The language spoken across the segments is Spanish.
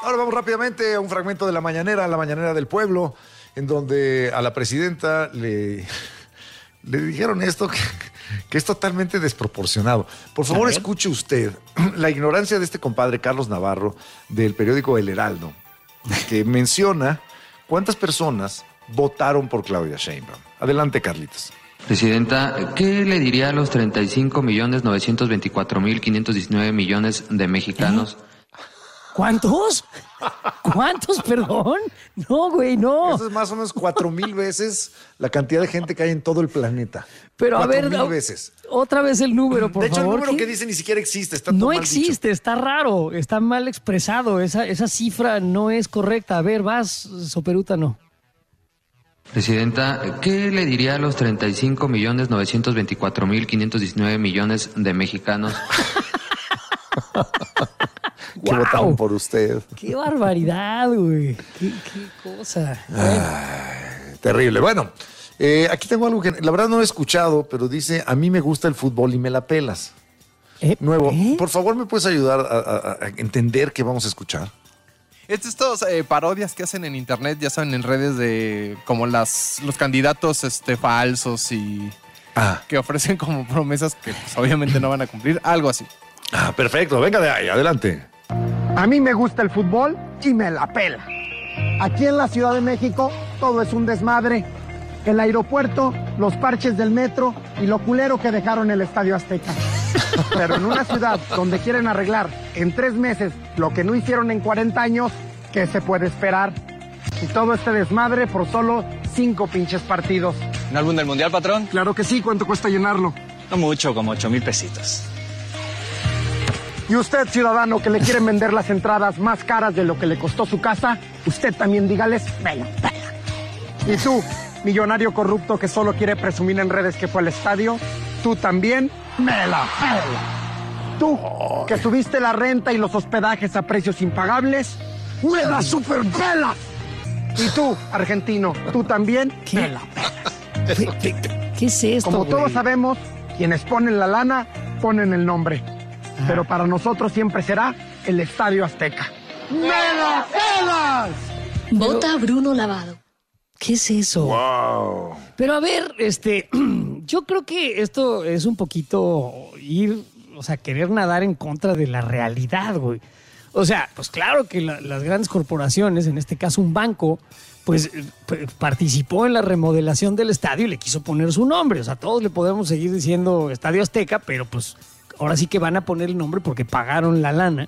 Ahora vamos rápidamente a un fragmento de la mañanera del pueblo, en donde a la presidenta le dijeron esto que es totalmente desproporcionado. Por favor, escuche usted la ignorancia de este compadre Carlos Navarro del periódico El Heraldo, que menciona cuántas personas votaron por Claudia Sheinbaum. Adelante, Carlitos. Presidenta, ¿qué le diría a los 35.924.519 millones de mexicanos? ¿Cuántos? ¿Cuántos, perdón? No, güey, no. Eso es más o menos 4,000 veces la cantidad de gente que hay en todo el planeta. Pero a ver, 4,000 veces. Otra vez el número, por favor. De hecho, el número que dice ni siquiera existe, está todo no mal existe, dicho. Está raro, está mal expresado. Esa cifra no es correcta. A ver, vas, Soperútano. Presidenta, ¿qué le diría a los 35.924.519 millones de mexicanos? Que votaron por usted. ¡Qué barbaridad, güey! ¡Qué cosa! Terrible. Bueno, aquí tengo algo que la verdad no he escuchado, pero dice, a mí me gusta el fútbol y me la pelas. Nuevo, por favor, ¿me puedes ayudar a entender qué vamos a escuchar? Estos parodias que hacen en internet, ya saben, en redes de como los candidatos falsos y que ofrecen como promesas que pues, obviamente no van a cumplir, algo así. Perfecto, venga de ahí, adelante. A mí me gusta el fútbol y me la pela. Aquí en la Ciudad de México todo es un desmadre. El aeropuerto, los parches del metro y lo culero que dejaron el Estadio Azteca. Pero en una ciudad donde quieren arreglar en 3 meses lo que no hicieron en 40 años, ¿qué se puede esperar? Y todo este desmadre por solo 5 pinches partidos. ¿Un álbum del Mundial, patrón? Claro que sí, ¿cuánto cuesta llenarlo? No mucho, como 8,000 pesitos. Y usted, ciudadano, que le quieren vender las entradas más caras de lo que le costó su casa, usted también dígales, me la pela. Y tú, millonario corrupto que solo quiere presumir en redes que fue al estadio, tú también, me la pela. Tú, que subiste la renta y los hospedajes a precios impagables, me la superpelas. Y tú, argentino, tú también, me la pelas. ¿Qué es esto, Como güey? todos sabemos, quienes ponen la lana, ponen el nombre. Pero para nosotros siempre será el Estadio Azteca. ¡Me la pelas! Vota Bruno Lavado. ¿Qué es eso? Wow. Pero a ver, yo creo que esto es un poquito querer nadar en contra de la realidad, güey. O sea, pues claro que las grandes corporaciones, en este caso un banco, pues participó en la remodelación del estadio y le quiso poner su nombre. O sea, todos le podemos seguir diciendo Estadio Azteca, pero pues ahora sí que van a poner el nombre porque pagaron la lana.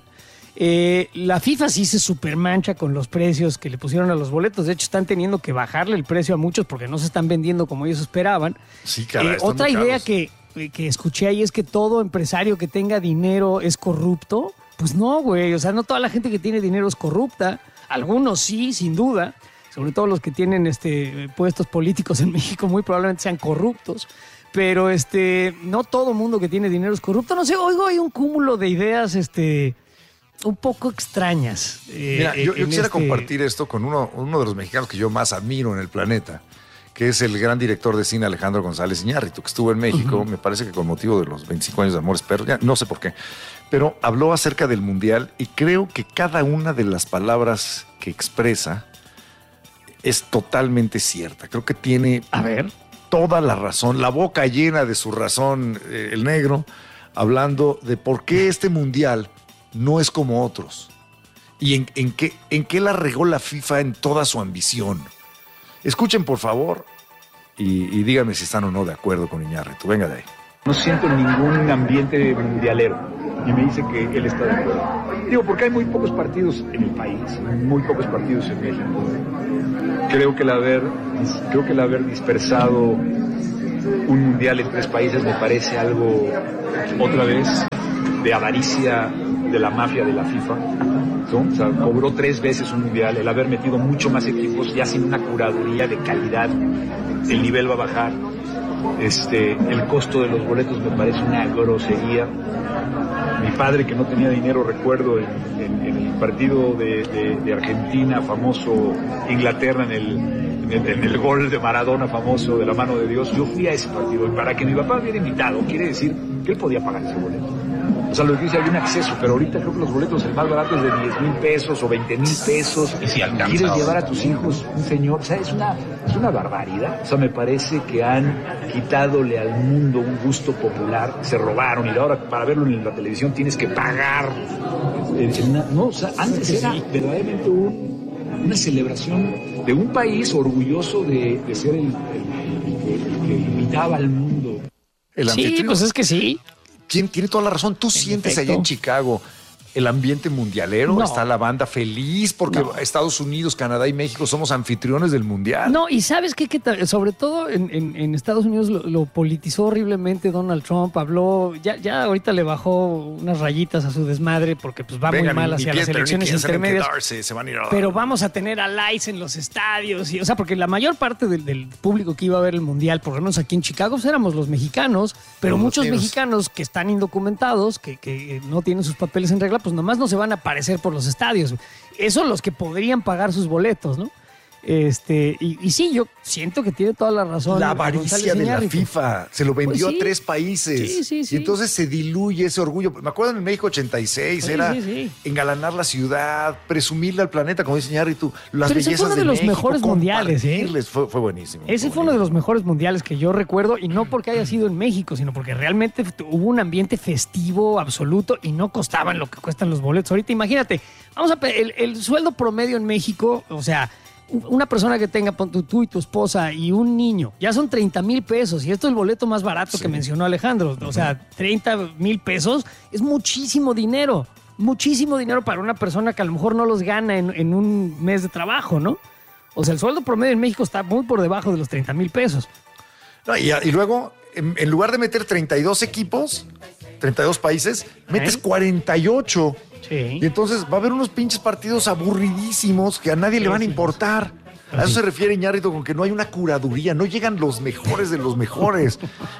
La FIFA sí se supermancha con los precios que le pusieron a los boletos. De hecho, están teniendo que bajarle el precio a muchos porque no se están vendiendo como ellos esperaban. Sí, caray, otra idea caros. que escuché ahí es que todo empresario que tenga dinero es corrupto. Pues no, güey. O sea, no toda la gente que tiene dinero es corrupta. Algunos sí, sin duda. Sobre todo los que tienen puestos políticos en México muy probablemente sean corruptos. Pero no todo mundo que tiene dinero es corrupto. No sé, oigo, hay un cúmulo de ideas un poco extrañas. Mira, yo quisiera compartir esto con uno de los mexicanos que yo más admiro en el planeta, que es el gran director de cine Alejandro González Iñárritu, que estuvo en México, me parece que con motivo de los 25 años de Amores Perros, ya no sé por qué, pero habló acerca del Mundial y creo que cada una de las palabras que expresa es totalmente cierta. Creo que tiene toda la razón, la boca llena de su razón, el negro, hablando de por qué este Mundial no es como otros. ¿Y en qué la regó la FIFA en toda su ambición? Escuchen, por favor, y díganme si están o no de acuerdo con Iñárritu. Venga de ahí. No siento ningún ambiente mundialero. Y me dice que él está de acuerdo. Digo, porque hay muy pocos partidos en el país, muy pocos partidos en México. Creo que el haber dispersado un mundial en 3 países me parece algo, otra vez, de avaricia de la mafia de la FIFA, ¿no? O sea, cobró 3 veces un mundial, el haber metido mucho más equipos ya sin una curaduría de calidad, el nivel va a bajar, el costo de los boletos me parece una grosería. Mi padre, que no tenía dinero, recuerdo en el partido de Argentina, famoso, Inglaterra, en el gol de Maradona famoso de la mano de Dios, yo fui a ese partido y para que mi papá hubiera invitado, quiere decir que él podía pagar ese boleto. O sea, lo que dice, hay un acceso, pero ahorita creo que los boletos el más barato es de 10,000 pesos o 20,000 pesos. Y si quieres llevar a tus hijos, un señor, o sea, es una barbaridad. O sea, me parece que han quitadole al mundo un gusto popular, se robaron, y ahora para verlo en la televisión tienes que pagar. No, o sea, antes era verdaderamente una celebración de un país orgulloso de ser el que invitaba al mundo. Sí, pues es que sí. Tiene toda la razón. Tú sientes allá en Chicago el ambiente mundialero. No. Está la banda feliz porque Estados Unidos, Canadá y México somos anfitriones del mundial. No, y ¿sabes qué? Sobre todo en Estados Unidos lo politizó horriblemente Donald Trump. Habló, ya ahorita le bajó unas rayitas a su desmadre porque pues va muy mal hacia las elecciones intermedias. Se van a ir a Pero vamos a tener a lights en los estadios. O sea, porque la mayor parte del público que iba a ver el mundial, por lo menos aquí en Chicago, pues éramos los mexicanos. Pero muchos mexicanos que están indocumentados, que no tienen sus papeles en regla, pues nomás no se van a aparecer por los estadios. Esos son los que podrían pagar sus boletos, ¿no? Y sí, yo siento que tiene toda la razón. La avaricia de la FIFA se lo vendió Pues sí. a 3 países. Sí. Y entonces se diluye ese orgullo. Me acuerdo en México 86, era engalanar la ciudad, presumirle al planeta, como dice Iñárritu, las Pero ese bellezas fue uno de los México, mejores mundiales, Fue buenísimo. Ese fue uno de los mejores mundiales que yo recuerdo, y no porque haya sido en México, sino porque realmente hubo un ambiente festivo absoluto y no costaban lo que cuestan los boletos. Ahorita imagínate, el sueldo promedio en México, o sea, una persona que tenga tú y tu esposa y un niño, ya son 30,000 pesos. Y esto es el boleto más barato que mencionó Alejandro. O sea, 30,000 pesos es muchísimo dinero. Muchísimo dinero para una persona que a lo mejor no los gana en un mes de trabajo, ¿no? O sea, el sueldo promedio en México está muy por debajo de los 30,000 pesos. No, y luego, en lugar de meter 32 equipos, 32 países, metes 48. Sí. Y entonces va a haber unos pinches partidos aburridísimos que a nadie le van a importar. A eso se refiere Iñárritu con que no hay una curaduría, no llegan los mejores de los mejores.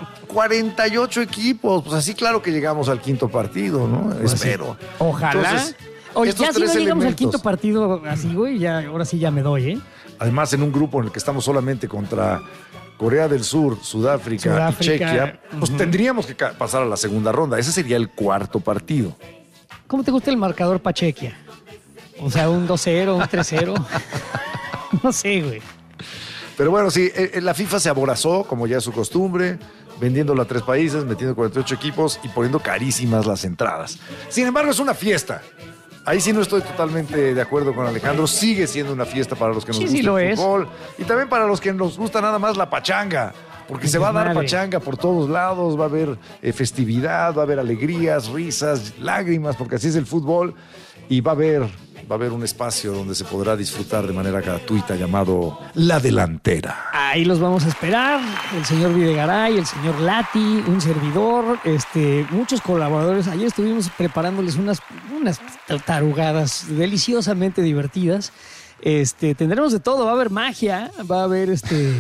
48 equipos, pues así claro que llegamos al quinto partido, ¿no? Pues Espero. Sí. Ojalá. Entonces, oye, ya si no llegamos al quinto partido así, güey, ahora sí ya me doy, ¿eh? Además, en un grupo en el que estamos solamente contra Corea del Sur, Sudáfrica y Chequia, pues tendríamos que pasar a la segunda ronda. Ese sería el cuarto partido. ¿Cómo te gusta el marcador pa' Chequia? O sea, un 2-0, un 3-0. No sé, güey. Pero bueno, sí, la FIFA se aborazó, como ya es su costumbre, vendiéndolo a 3 países, metiendo 48 equipos y poniendo carísimas las entradas. Sin embargo, es una fiesta. Ahí sí no estoy totalmente de acuerdo con Alejandro. Sigue siendo una fiesta para los que nos gusta el fútbol. Y también para los que nos gusta nada más la pachanga. Porque se va a dar pachanga por todos lados, va a haber festividad, va a haber alegrías, risas, lágrimas, porque así es el fútbol. Y va a haber un espacio donde se podrá disfrutar de manera gratuita llamado La Delantera. Ahí los vamos a esperar, el señor Videgaray, el señor Lati, un servidor, muchos colaboradores. Ayer estuvimos preparándoles unas tarugadas deliciosamente divertidas. Tendremos de todo, va a haber magia, va a haber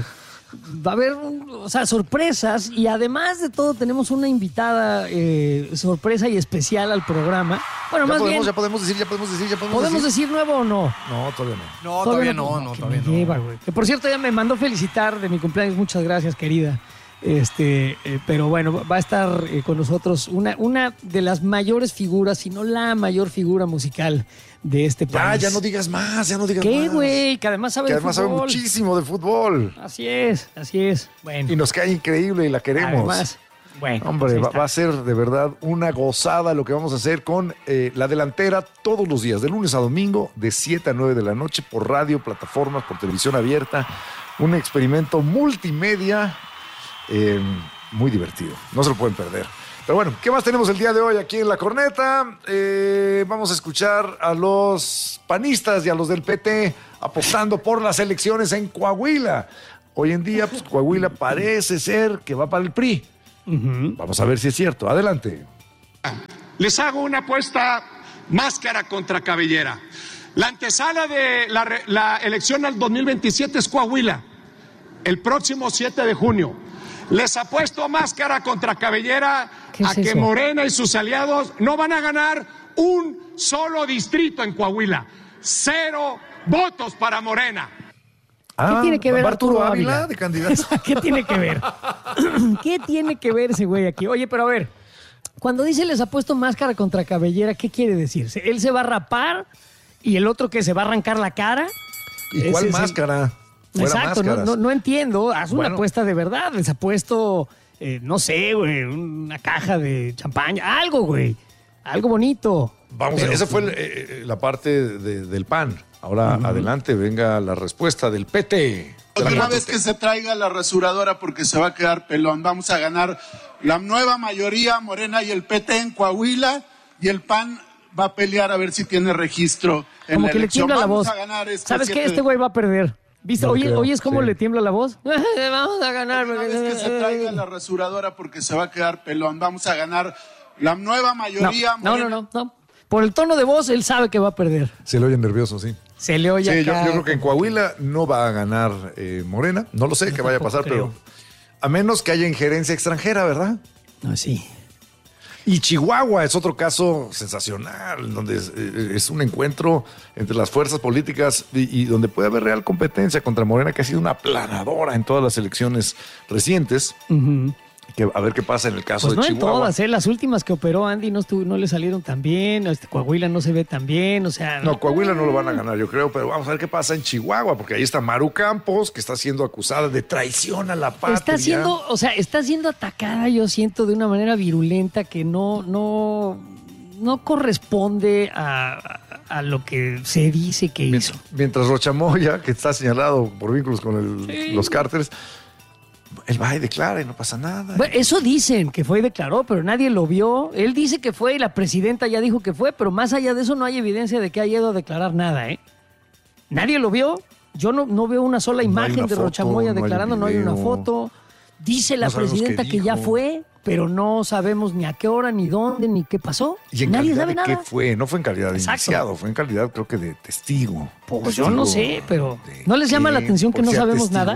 sorpresas, y además de todo tenemos una invitada sorpresa y especial al programa. Bueno, ya podemos decir. ¿Podemos decir nuevo o no? No, todavía no. Todavía no. Lleva, güey. Que por cierto, ella me mandó felicitar de mi cumpleaños. Muchas gracias, querida. Pero bueno, va a estar con nosotros una de las mayores figuras, si no la mayor figura musical de este país. Ya no digas más, ¿Qué, güey? Que además sabe de fútbol. Sabe muchísimo de fútbol. Así es. Bueno. Y nos cae increíble y la queremos. Además, bueno. Hombre, va a ser de verdad una gozada lo que vamos a hacer con La Delantera todos los días, de lunes a domingo, de 7 a 9 de la noche, por radio, plataformas, por televisión abierta. Un experimento multimedia muy divertido. No se lo pueden perder. Pero bueno, ¿qué más tenemos el día de hoy aquí en La Corneta? Vamos a escuchar a los panistas y a los del PT apostando por las elecciones en Coahuila. Hoy en día, pues Coahuila parece ser que va para el PRI. Vamos a ver si es cierto. Adelante. Les hago una apuesta máscara contra cabellera. La antesala de la elección al 2027 es Coahuila, el próximo 7 de junio. Les apuesto máscara contra cabellera a que Morena y sus aliados no van a ganar un solo distrito en Coahuila. 0 votos para Morena. ¿Qué tiene que ver Arturo Ávila de candidato? ¿Qué tiene que ver? ¿Qué tiene que ver ese güey aquí? Oye, pero a ver, Cuando dice les ha puesto máscara contra cabellera, ¿qué quiere decir? ¿Él se va a rapar y el otro que se va a arrancar la cara? ¿Y cuál máscara? Exacto, no entiendo. Haz una apuesta de verdad. Les ha puesto, no sé, güey, una caja de champaña, algo, güey. Algo bonito. Vamos, esa fue la parte del PAN. Ahora adelante, venga la respuesta del PT. Otra vez que se traiga la rasuradora porque se va a quedar pelón. Vamos a ganar la nueva mayoría, Morena y el PT en Coahuila, y el PAN va a pelear a ver si tiene registro en como la que elección. Le tiembla la voz. A ganar ¿Sabes qué? Este güey va a perder. ¿Viste? Oye, es como le tiembla la voz. Vamos a ganar. Una vez que se traiga la rasuradora porque se va a quedar pelón. Vamos a ganar la nueva mayoría. No. Por el tono de voz, él sabe que va a perder. Se le oye nervioso, sí. Se le oye acá. Yo creo que en Coahuila no va a ganar Morena. No lo sé qué vaya a pasar, pero a menos que haya injerencia extranjera, ¿verdad? No, sí. Y Chihuahua es otro caso sensacional, donde es un encuentro entre las fuerzas políticas y donde puede haber real competencia contra Morena, que ha sido una aplanadora en todas las elecciones recientes. A ver qué pasa en el caso de Chihuahua. No en todas, las últimas que operó Andy no le salieron tan bien, Coahuila no se ve tan bien, o sea... No, Coahuila no lo van a ganar, yo creo, pero vamos a ver qué pasa en Chihuahua, porque ahí está Maru Campos, que está siendo acusada de traición a la patria. Está siendo atacada, yo siento, de una manera virulenta que no corresponde a lo que se dice que hizo. Mientras Rocha Moya, que está señalado por vínculos con los cárteles... Él va y declara y no pasa nada. Bueno, eso dicen, que fue y declaró, pero nadie lo vio. Él dice que fue y la presidenta ya dijo que fue, pero más allá de eso no hay evidencia de que haya ido a declarar nada, ¿eh? Nadie lo vio. Yo no veo una sola imagen de Rocha Moya declarando, no hay una foto. Dice la presidenta que ya fue, pero no sabemos ni a qué hora, ni dónde, ni qué pasó. ¿Y en nadie calidad sabe de nada. qué fue? No fue en calidad de indiciado, fue en calidad, creo que de testigo. Pues yo no sé, pero ¿no les llama la atención que no sabemos nada?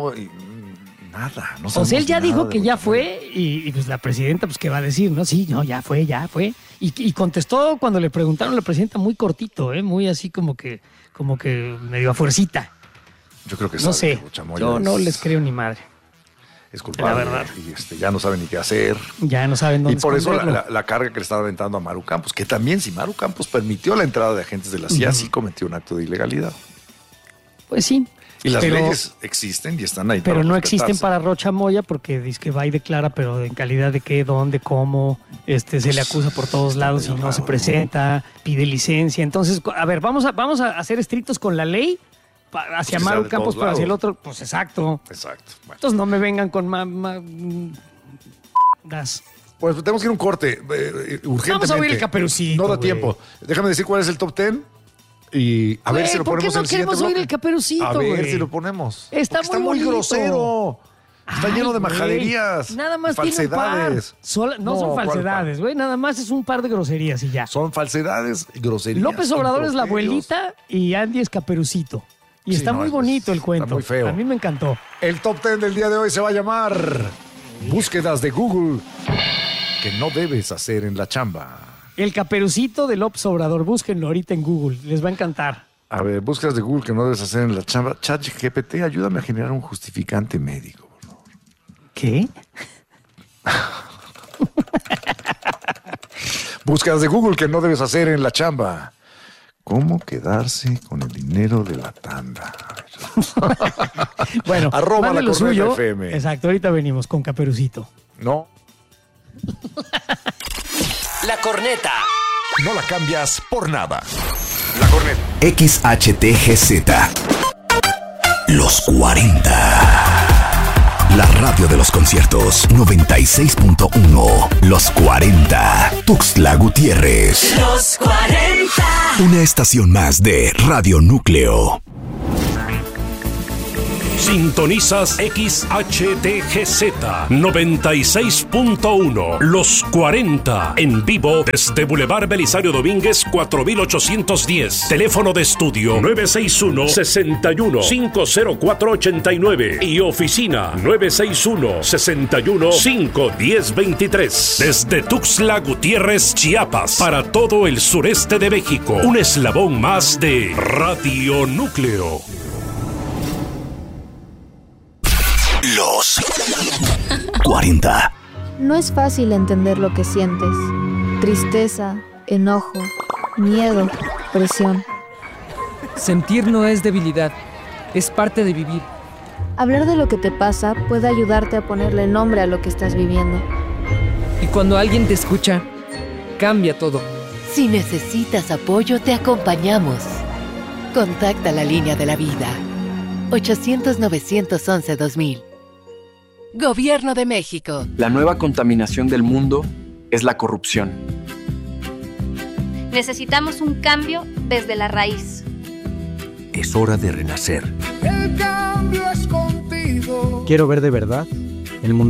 Nada, no sabemos. O sea, él ya dijo que ya fue y pues la presidenta, pues, ¿qué va a decir? No, sí, no, ya fue. Y contestó cuando le preguntaron a la presidenta muy cortito, muy así como que medio a fuercita. Yo creo que no sé, yo no les creo ni madre. Es culpable. La verdad. Y ya no saben ni qué hacer. Ya no saben dónde. Y por eso la carga que le estaba aventando a Maru Campos, que también si Maru Campos permitió la entrada de agentes de la CIA, sí cometió un acto de ilegalidad. Pues sí. Y las leyes existen y están ahí. Pero no existen para Rocha Moya porque dice que va y declara, pero en calidad de qué, dónde, cómo, se le acusa por todos lados y no se presenta, pide licencia. Entonces, a ver, vamos a ser estrictos con la ley hacia Maru Campos, pero hacia el otro, pues exacto. Bueno. Entonces no me vengan con Pues tenemos que ir a un corte urgentemente. Vamos a oír el Caperucito. No da tiempo. Déjame decir cuál es el top 10. Y a ver si lo ponemos en el siguiente bloque. ¿Por qué no queremos oír el Caperucito, A ver si lo ponemos. Está muy grosero. Está lleno de majaderías. Nada más falsedades. Tiene un par. No son falsedades, güey. Nada más es un par de groserías y ya. Son falsedades y groserías. López Obrador es la abuelita y Andy es Caperucito. Y está muy bonito el cuento. Está muy feo. A mí me encantó. El top 10 del día de hoy se va a llamar Búsquedas de Google que no debes hacer en la chamba. El Caperucito de López Obrador. Búsquenlo ahorita en Google. Les va a encantar. A ver, búsquedas de Google que no debes hacer en la chamba. ChatGPT, ayúdame a generar un justificante médico, por favor. ¿Qué? Búsquedas de Google que no debes hacer en la chamba. ¿Cómo quedarse con el dinero de la tanda? Bueno, arroba la lo suyo. FM. Exacto, ahorita venimos con Caperucito. No. La corneta. No la cambias por nada. La corneta. XHTGZ. Los 40. La radio de los conciertos 96.1. Los 40. Tuxtla Gutiérrez. Los 40. Una estación más de Radio Núcleo. Sintonizas XHTGZ 96.1 Los 40 en vivo desde Boulevard Belisario Domínguez 4810. Teléfono de estudio 961-61-50489 y oficina 961-61-51023. Desde Tuxtla Gutiérrez, Chiapas, para todo el sureste de México. Un eslabón más de Radio Núcleo. Los 40. No es fácil entender lo que sientes. Tristeza, enojo, miedo, presión. Sentir no es debilidad, es parte de vivir. Hablar de lo que te pasa puede ayudarte a ponerle nombre a lo que estás viviendo. Y cuando alguien te escucha, cambia todo. Si necesitas apoyo, te acompañamos. Contacta la línea de la vida. 800-911-2000. Gobierno de México. La nueva contaminación del mundo es la corrupción. Necesitamos un cambio desde la raíz. Es hora de renacer. El cambio es contigo. Quiero ver de verdad el mundo